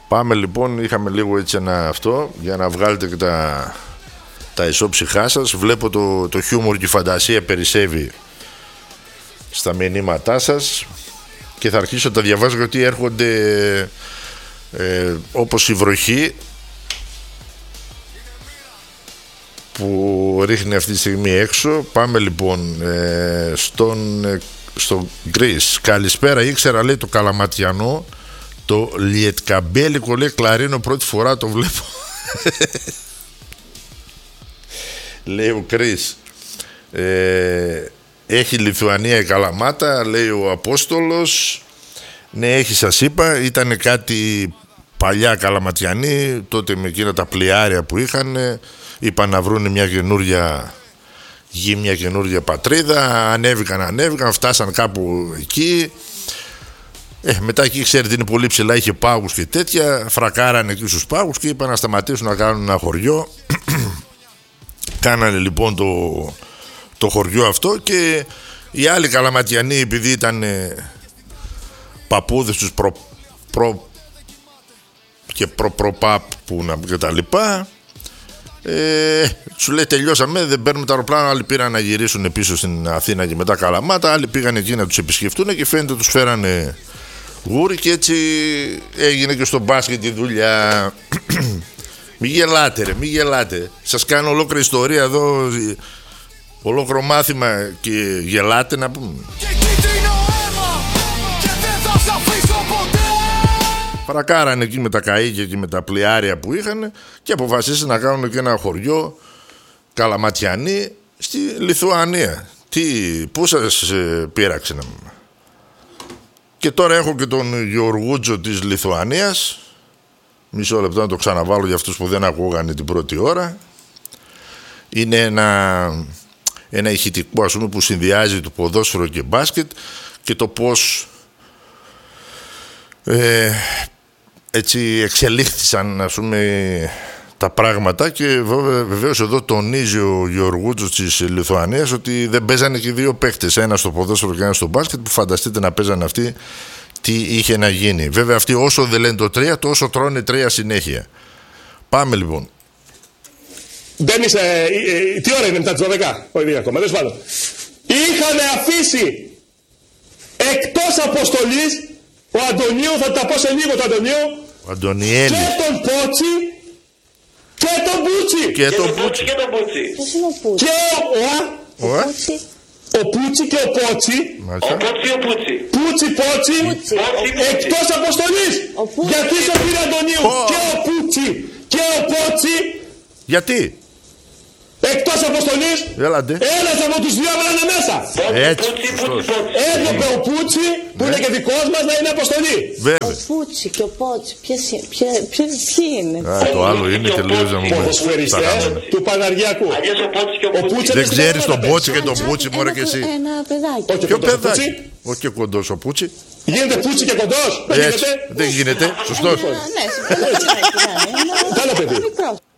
Πάμε λοιπόν, είχαμε λίγο έτσι ένα αυτό για να βγάλετε και τα ισόψυχά σας. Βλέπω το χιούμορ και η φαντασία περισσεύει στα μηνύματά σας και θα αρχίσω να τα διαβάζω γιατί έρχονται όπως η βροχή που ρίχνει αυτή τη στιγμή έξω. Πάμε λοιπόν στο Greece. Καλησπέρα, ήξερα λέει το καλαματιανό, το λιετκαμπέλικο λέει κλαρίνο, πρώτη φορά το βλέπω. Λέει ο Κρίς. Έχει Λιθουανία η Καλαμάτα, λέει ο Απόστολος. Ναι, έχει, σας είπα, ήταν κάτι παλιά καλαματιανοί, τότε με εκείνα τα πλοιάρια που είχαν, είπαν να βρουν μια καινούρια γη, μια καινούρια πατρίδα, ανέβηκαν, φτάσαν κάπου εκεί. Μετά εκεί ξέρετε είναι πολύ ψηλά, είχε πάγους και τέτοια, φρακάρανε εκεί στους πάγους και είπαν να σταματήσουν να κάνουν ένα χωριό. Κάνανε λοιπόν το χωριό αυτό και οι άλλοι καλαματιανοί, επειδή ήταν παππούδες τους και τα λοιπά, σου λέει τελειώσαμε, δεν παίρνουμε το αεροπλάνο. Άλλοι πήραν να γυρίσουν πίσω στην Αθήνα και μετά Καλαμάτα, άλλοι πήγαν εκεί να τους επισκεφτούν και φαίνεται τους φέρανε γούρι και έτσι έγινε και στο μπάσκετ η δουλειά. Μη γελάτε ρε, μη γελάτε. Σας κάνω ολόκληρη ιστορία εδώ, ολόκληρο μάθημα και γελάτε να πούμε. Παρακάρανε εκεί με τα καΐκια και με τα πλοιάρια που είχαν και αποφασίσαν να κάνουν και ένα χωριό καλαματιανοί στη Λιθουανία. Πού σας πείραξε να πούμε. Και τώρα έχω και τον Γεωργούτζο της Λιθουανίας. Μισό λεπτό να το ξαναβάλω για αυτούς που δεν ακούγανε την πρώτη ώρα. Είναι ένα ηχητικό ας πούμε που συνδυάζει το ποδόσφαιρο και μπάσκετ και το πως έτσι εξελίχθησαν ας πούμε τα πράγματα και βεβαίως εδώ τονίζει ο Γεωργούτσος της Λιθουανίας ότι δεν παίζανε και δύο παίχτες, ένα στο ποδόσφαιρο και ένα στο μπάσκετ, που φανταστείτε να παίζανε αυτοί τι είχε να γίνει. Βέβαια αυτοί όσο δεν λένε το 3 τόσο τρώνε 3 συνέχεια. Πάμε λοιπόν. Μπαίνεις, τι ώρα είναι μετά τις 12, όχι δεν ακόμα, δεν σπάνω. Είχαν αφήσει εκτός αποστολής ο Αντωνίου, θα τα πω σε λίγο το Αντωνίου, ο Αντωνιέλη, και τον Πότσι και τον Μπούτσι. Και τον Πούτσι. Ποιος είναι ο Πούτσι? Και ο Πούτσι. Ο Πούτσι και ο Πότσι. Πούτσι, Πότσι. Εκτός αποστολής. Γιατί στον κύριο Αντωνίου και ο Πούτσι και ο Πότσι. Γιατί? Εκτός αποστολής. Έλατε. Ένας από τους δύο έβαλανε μέσα. Έτσι. Έπρεπε ο Πούτσι που είναι και δικός μας να είναι αποστολή. Βέβαια. Ο Πούτσι και ο Πότσι. Ποιοι είναι? Το άλλο είναι τελείως να μου ποδοσφαιριστές του Παναργιακού. Δεν ξέρεις τον Πότσι και τον Πούτσι μωρέ και εσύ? Ένα παιδάκι. Ποιο παιδάκι? Όχι και κοντός ο Πούτσι. Γίνεται Πούτσι και κοντός? Δεν γίνεται. Σωστός. Ναι, συμφωνώ. Καλό παιδί.